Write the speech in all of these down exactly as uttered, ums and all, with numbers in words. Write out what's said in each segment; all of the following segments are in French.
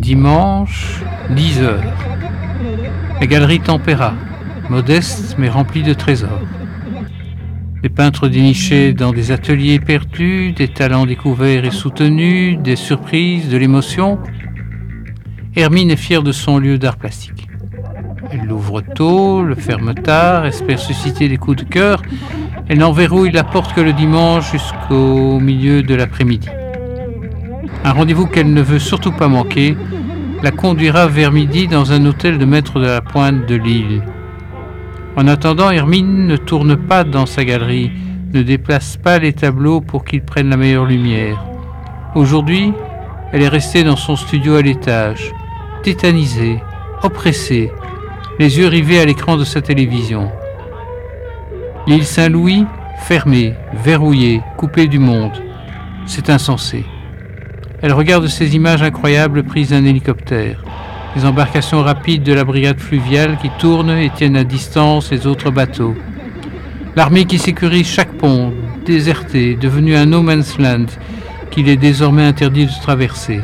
Dimanche, dix heures. La galerie tempéra, modeste mais remplie de trésors. Des peintres dénichés dans des ateliers perdus, des talents découverts et soutenus, des surprises, de l'émotion. Hermine est fière de son lieu d'art plastique. Elle l'ouvre tôt, le ferme tard, espère susciter des coups de cœur. Elle n'enverrouille la porte que le dimanche jusqu'au milieu de l'après-midi. Un rendez-vous qu'elle ne veut surtout pas manquer la conduira vers midi dans un hôtel de maître de la pointe de l'île. En attendant, Hermine ne tourne pas dans sa galerie, ne déplace pas les tableaux pour qu'ils prennent la meilleure lumière. Aujourd'hui, elle est restée dans son studio à l'étage, tétanisée, oppressée, les yeux rivés à l'écran de sa télévision. L'île Saint-Louis, fermée, verrouillée, coupée du monde. C'est insensé. Elle regarde ces images incroyables prises d'un hélicoptère. Les embarcations rapides de la brigade fluviale qui tournent et tiennent à distance les autres bateaux. L'armée qui sécurise chaque pont, déserté, devenu un no man's land qu'il est désormais interdit de traverser.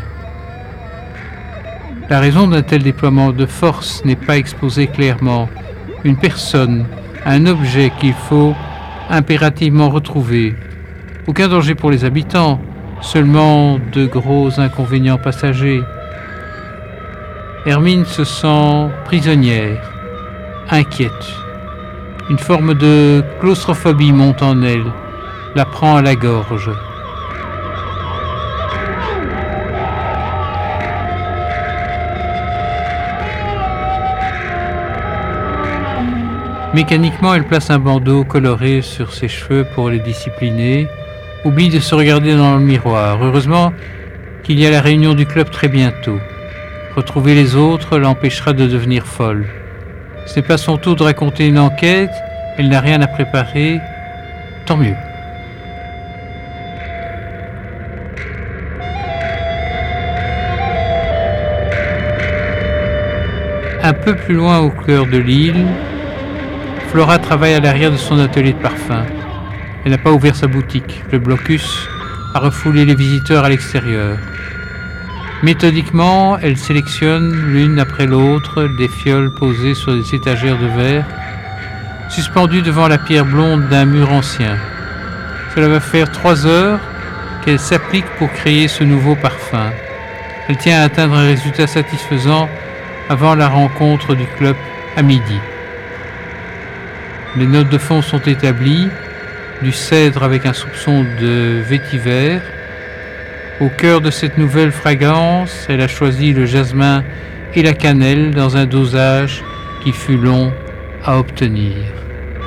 La raison d'un tel déploiement de force n'est pas exposée clairement. Une personne, un objet qu'il faut impérativement retrouver. Aucun danger pour les habitants, seulement de gros inconvénients passagers. Hermine se sent prisonnière, inquiète. Une forme de claustrophobie monte en elle, la prend à la gorge. Mécaniquement, elle place un bandeau coloré sur ses cheveux pour les discipliner, oublie de se regarder dans le miroir. Heureusement qu'il y a la réunion du club très bientôt. Retrouver les autres l'empêchera de devenir folle. Ce n'est pas son tour de raconter une enquête, elle n'a rien à préparer, tant mieux. Un peu plus loin au cœur de l'île, Flora travaille à l'arrière de son atelier de parfum. Elle n'a pas ouvert sa boutique. Le blocus a refoulé les visiteurs à l'extérieur. Méthodiquement, elle sélectionne l'une après l'autre des fioles posées sur des étagères de verre, suspendues devant la pierre blonde d'un mur ancien. Cela va faire trois heures qu'elle s'applique pour créer ce nouveau parfum. Elle tient à atteindre un résultat satisfaisant avant la rencontre du club à midi. Les notes de fond sont établies, du cèdre avec un soupçon de vétiver. Au cœur de cette nouvelle fragrance, elle a choisi le jasmin et la cannelle dans un dosage qui fut long à obtenir.